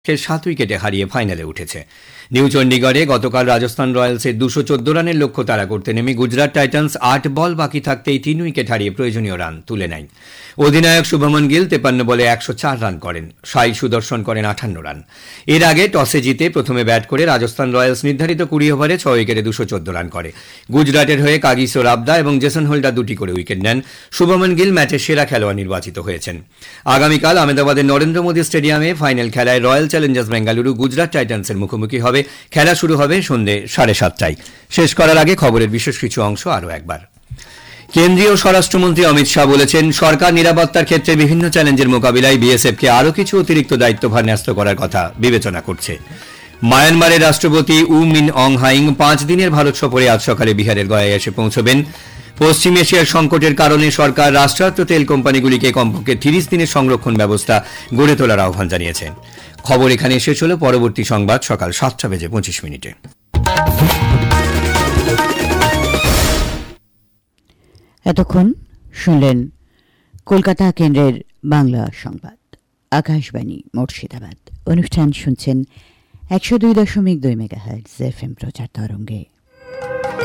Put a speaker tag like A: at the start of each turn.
A: 7 উইকেটে হারিয়ে ফাইনালে উঠেছে। নিউ চণ্ডীগড়ে গতকাল রাজস্থান রয়্যালসের 214 রানের লক্ষ্য তাড়া করতে নেমে গুজরাট টাইটান্স 8 বল বাকি থাকতেই 3 উইকেট হারিয়ে প্রয়োজনীয় রান তুলে নেয়। অধিনায়ক শুভমন গিল 53 বলে 104 রান করেন, সাই সুদর্শন করেন 58 রান। এর আগে টসে জিতে প্রথমে ব্যাট করে রাজস্থান রয়্যালস নির্ধারিত 20 ওভারে 6 উইকেটে 214 রান করে। গুজরাটের হয়ে কাগিসো রাবদা এবং জেসন হোল্ডার 2টি করে উইকেট নেন। শুভমন গিল ম্যাচের সেরা খেলোয়াড় নির্বাচিত হয়েছেন। আগামীকাল আহমেদাবাদের নরেন্দ্র মোদী স্টেডিয়ামে ফাইনাল খেলায় রয়্যাল চ্যালেঞ্জার্স বেঙ্গালুরু গুজরাট টাইটান্সের মুখোমুখি হবে। খেলা শুরু হবে সন্ধ্যে 7:30টায়। শেষ করার আগে খবরের বিশেষ কিছু অংশ আরও একবার। কেন্দ্রীয় স্বরাষ্ট্রমন্ত্রী অমিত শাহ বলেছেন, সরকার নিরাপত্তার ক্ষেত্রে বিভিন্ন চ্যালেঞ্জের মোকাবিলায় বিএসএফকে আরও কিছু অতিরিক্ত দায়িত্বভার ন্যস্ত করার কথা বিবেচনা করছে। মায়ানমারের রাষ্ট্রপতি উ মিন অং হাইং 5 দিনের ভারত সফরে আজ সকালে বিহারের গয়ায় এসে পৌঁছবেন। পশ্চিম এশিয়ার সংকটের কারণে সরকার রাষ্ট্রায়ত্ত তেল কোম্পানিগুলিকে কমপক্ষে 30 দিনের সংরক্ষণ ব্যবস্থা গড়ে তোলার আহ্বান জানিয়েছে। খবর এখানে শেষ হলো। পরবর্তী সংবাদ সকাল 7:25।
B: এতক্ষণ শুনলেন কলকাতা কেন্দ্রের বাংলা সংবাদ। আকাশবাণী মুর্শিদাবাদ। অনুষ্ঠান শুনছেন 102.2 মেগাহার্টজ এফএম প্রচার তরঙ্গে।